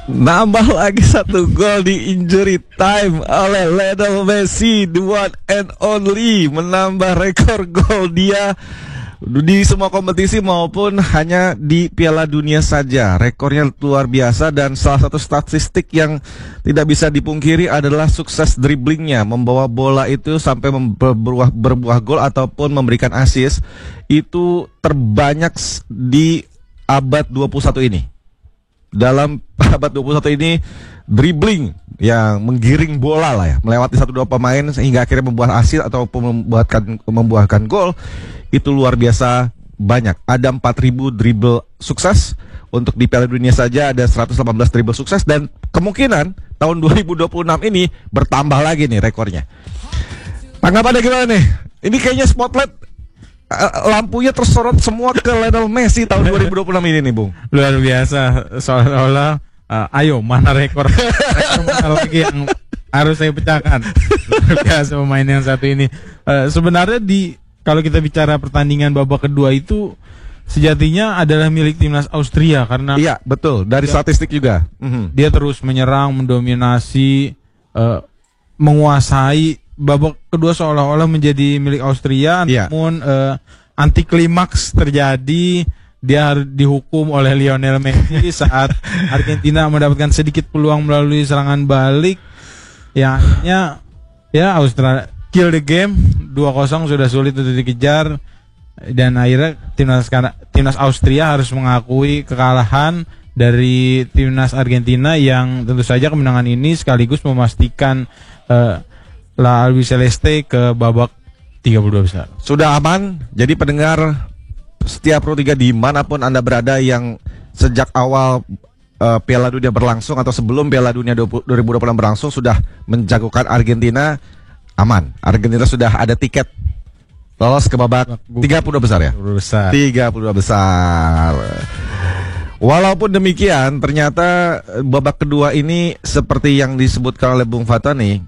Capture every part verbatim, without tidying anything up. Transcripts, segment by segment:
Nambah lagi satu gol di injury time oleh Lionel Messi, the one and only, menambah rekor gol dia di semua kompetisi maupun hanya di Piala Dunia saja. Rekornya luar biasa, dan salah satu statistik yang tidak bisa dipungkiri adalah sukses dribblingnya, membawa bola itu sampai berbuah, berbuah gol ataupun memberikan assist. Itu terbanyak di abad dua puluh satu ini. Dalam abad dua puluh satu ini, dribbling yang menggiring bola lah ya, melewati satu dua pemain sehingga akhirnya membuat assist ataupun membuatkan membuahkan gol, itu luar biasa banyak. Ada empat ribu dribble sukses. Untuk di Piala Dunia saja ada seratus delapan belas dribble sukses, dan kemungkinan tahun dua ribu dua puluh enam ini bertambah lagi nih rekornya. Tanggapannya gimana nih? Ini kayaknya spotlight lampunya tersorot semua ke Lionel Messi tahun dua ribu dua puluh enam ini nih, Bung. Luar biasa, seolah-olah uh, ayo mana rekor, rekor mana lagi yang harus saya pecahkan. Luar biasa pemain yang satu ini. Uh, sebenarnya di kalau kita bicara pertandingan babak kedua itu sejatinya adalah milik timnas Austria, karena iya betul, dari dia, statistik juga mm-hmm. dia terus menyerang, mendominasi, uh, menguasai. Babak kedua seolah-olah menjadi milik Austria, yeah. namun uh, anti klimaks terjadi. Dia harus dihukum oleh Lionel Messi saat Argentina mendapatkan sedikit peluang melalui serangan balik. Ya, akhirnya ya Australia kill the game, dua kosong sudah sulit untuk dikejar, dan akhirnya timnas timnas Austria harus mengakui kekalahan dari timnas Argentina, yang tentu saja kemenangan ini sekaligus memastikan uh, La Albiceleste ke babak tiga puluh dua besar. Sudah aman. Jadi pendengar setiap Pro tiga dimanapun Anda berada yang sejak awal uh, Piala Dunia berlangsung atau sebelum Piala Dunia dua ribu dua puluh enam berlangsung sudah menjagokan Argentina, aman. Argentina sudah ada tiket lolos ke babak tiga puluh dua besar ya. tiga puluh dua besar. Walaupun demikian, ternyata babak kedua ini seperti yang disebutkan oleh Bung Fatani,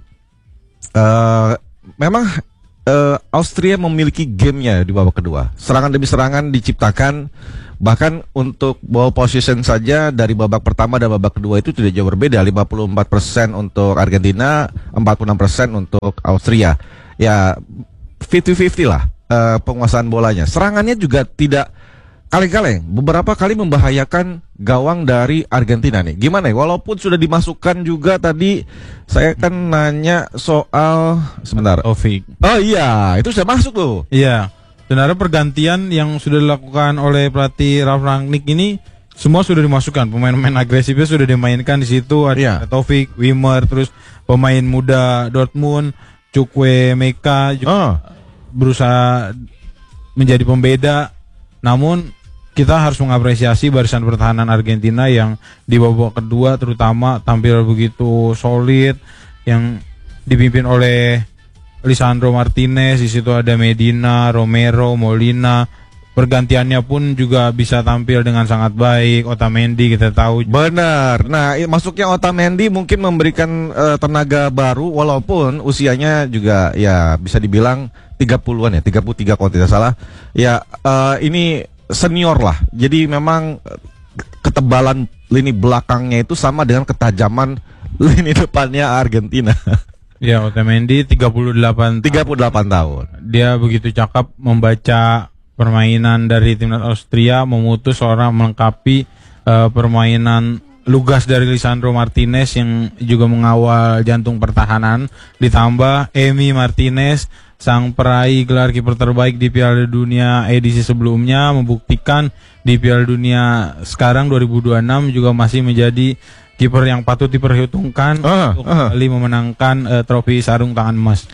Uh, memang uh, Austria memiliki gamenya di babak kedua. Serangan demi serangan diciptakan. Bahkan untuk ball position saja dari babak pertama dan babak kedua itu tidak jauh berbeda. lima puluh empat persen untuk Argentina, empat puluh enam persen untuk Austria. Ya lima puluh lima puluh lah uh, penguasaan bolanya. Serangannya juga tidak kaleng-kaleng, beberapa kali membahayakan gawang dari Argentina nih. Gimana ya? Walaupun sudah dimasukkan juga tadi, saya kan nanya soal sebentar. Taufik. Oh iya, itu sudah masuk loh. Iya. Sebenarnya pergantian yang sudah dilakukan oleh pelatih Ralf Rangnick ini semua sudah dimasukkan. Pemain-pemain agresifnya sudah dimainkan di situ. Ada iya. Taufik, Wimmer, terus pemain muda Dortmund, Chukwuemeka juga oh. berusaha menjadi pembeda. Namun kita harus mengapresiasi barisan pertahanan Argentina yang di babak kedua terutama tampil begitu solid, yang dipimpin oleh Lisandro Martinez. Di situ ada Medina, Romero, Molina. Pergantiannya pun juga bisa tampil dengan sangat baik. Otamendi kita tahu. Benar. Nah, masuknya Otamendi mungkin memberikan uh, tenaga baru, walaupun usianya juga ya bisa dibilang tiga puluhan ya, tiga puluh tiga kalau tidak salah. Ya, uh, ini senior lah. Jadi memang ketebalan lini belakangnya itu sama dengan ketajaman lini depannya Argentina. Ya, Otamendi tiga puluh delapan tahun. Dia begitu cakap membaca permainan dari timnas Austria, memutus seorang melengkapi uh, permainan lugas dari Lisandro Martinez yang juga mengawal jantung pertahanan. Ditambah Emi Martinez, sang peraih gelar kiper terbaik di Piala Dunia edisi sebelumnya, membuktikan di Piala Dunia sekarang dua ribu dua puluh enam juga masih menjadi kiper yang patut diperhitungkan uh, untuk uh. kembali memenangkan uh, trofi sarung tangan emas.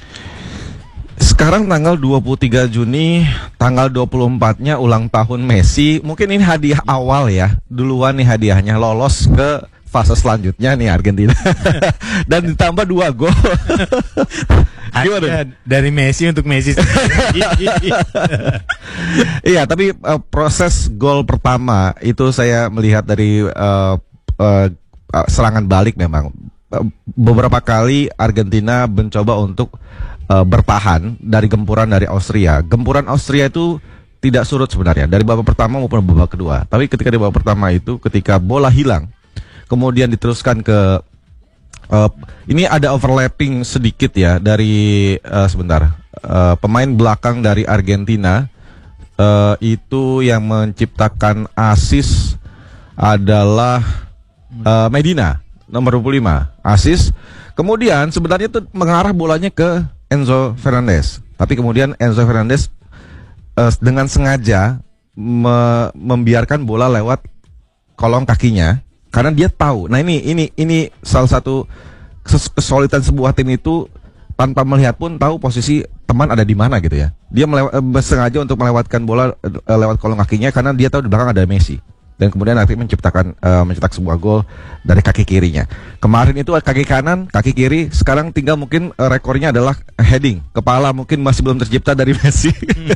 Sekarang tanggal dua puluh tiga Juni, tanggal dua puluh empat-nya ulang tahun Messi. Mungkin ini hadiah awal ya, duluan nih hadiahnya, lolos ke fase selanjutnya nih Argentina. Dan ditambah dua gol. Gimana? Dari Messi untuk Messi. Iya, tapi uh, proses gol pertama itu saya melihat dari uh, uh, serangan balik memang. Uh, beberapa kali Argentina mencoba untuk uh, bertahan dari gempuran dari Austria. Gempuran Austria itu tidak surut sebenarnya dari babak pertama maupun babak kedua. Tapi ketika di babak pertama itu, ketika bola hilang, kemudian diteruskan ke uh, ini ada overlapping sedikit ya dari uh, sebentar uh, pemain belakang dari Argentina uh, itu yang menciptakan assist adalah uh, Medina nomor dua puluh lima assist. Kemudian sebenarnya itu mengarah bolanya ke Enzo Fernandez, tapi kemudian Enzo Fernandez uh, dengan sengaja me membiarkan bola lewat kolong kakinya karena dia tahu. Nah ini ini ini salah satu kesulitan sebuah tim itu, tanpa melihat pun tahu posisi teman ada di mana gitu ya. Dia melewat, sengaja untuk melewatkan bola uh, lewat kolong kakinya karena dia tahu di belakang ada Messi. Dan kemudian akhirnya menciptakan uh, mencetak sebuah gol dari kaki kirinya. Kemarin itu kaki kanan, kaki kiri, sekarang tinggal mungkin uh, rekornya adalah heading. Kepala mungkin masih belum tercipta dari Messi.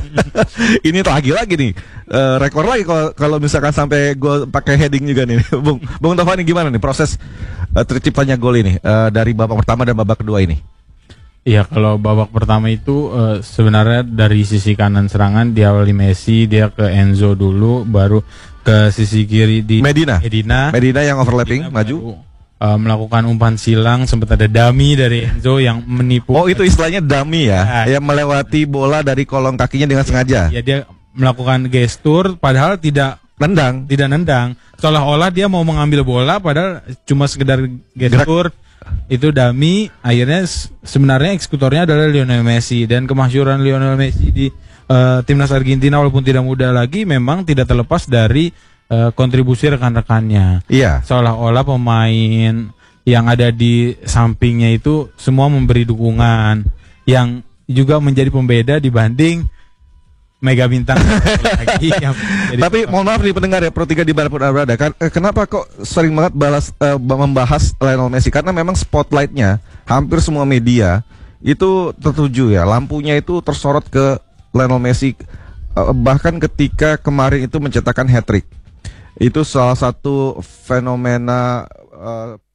Ini lagi-lagi nih uh, rekor lagi kalau kalau misalkan sampai gol pakai heading juga nih. Bung Bung Taufani, gimana nih proses uh, terciptanya gol ini uh, dari babak pertama dan babak kedua ini? Iya, kalau babak pertama itu uh, sebenarnya dari sisi kanan serangan diawali Messi, dia ke Enzo dulu, baru ke sisi kiri di Medina. Medina, Medina yang overlapping Medina maju. baru, uh, melakukan umpan silang, sempat ada dummy dari Enzo yang menipu. Oh, itu istilahnya dummy ya, ya, yang melewati bola dari kolong kakinya dengan sengaja. Ya, dia melakukan gestur padahal tidak nendang, tidak nendang. Seolah-olah dia mau mengambil bola padahal cuma sekedar gestur. Gerak. Itu dummy. Akhirnya sebenarnya eksekutornya adalah Lionel Messi, dan kemasyhuran Lionel Messi di uh, timnas Argentina walaupun tidak muda lagi memang tidak terlepas dari uh, kontribusi rekan-rekannya. Iya. Seolah-olah pemain yang ada di sampingnya itu semua memberi dukungan, yang juga menjadi pembeda dibanding mega bintang lagi yang tapi mohon maaf nih pendengar ya, Pro tiga di Manapun Anda berada kan, eh, kenapa kok sering banget balas eh, membahas Lionel Messi? Karena memang spotlightnya hampir semua media itu tertuju ya, lampunya itu tersorot ke Lionel Messi, eh, bahkan ketika kemarin itu mencetakkan hat-trick. Itu salah satu fenomena eh,